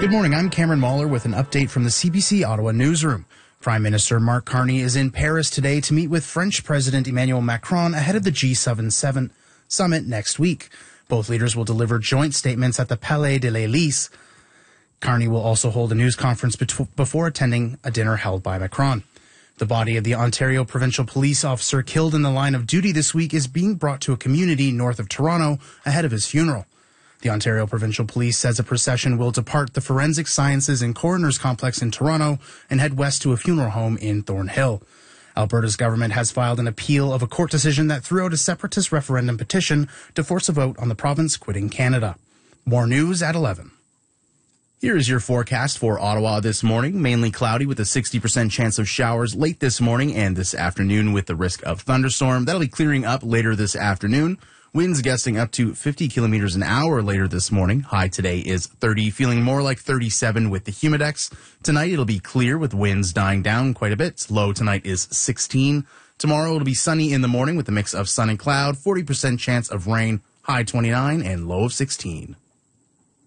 Good morning, I'm Cameron Mahler with an update from the CBC Ottawa newsroom. Prime Minister Mark Carney is in Paris today to meet with French President Emmanuel Macron ahead of the G7 summit next week. Both leaders will deliver joint statements at the Palais de l'Élysée. Carney will also hold a news conference before attending a dinner held by Macron. The body of the Ontario provincial police officer killed in the line of duty this week is being brought to a community north of Toronto ahead of his funeral. The Ontario Provincial Police says a procession will depart the Forensic Sciences and Coroners Complex in Toronto and head west to a funeral home in Thornhill. Alberta's government has filed an appeal of a court decision that threw out a separatist referendum petition to force a vote on the province quitting Canada. More news at 11. Here is your forecast for Ottawa this morning. Mainly cloudy with a 60% chance of showers late this morning and this afternoon with the risk of thunderstorm. That'll be clearing up later this afternoon. Winds gusting up to 50 kilometers an hour later this morning. High today is 30, feeling more like 37 with the humidex. Tonight it'll be clear with winds dying down quite a bit. Low tonight is 16. Tomorrow it'll be sunny in the morning with a mix of sun and cloud. 40% chance of rain. High 29 and low of 16.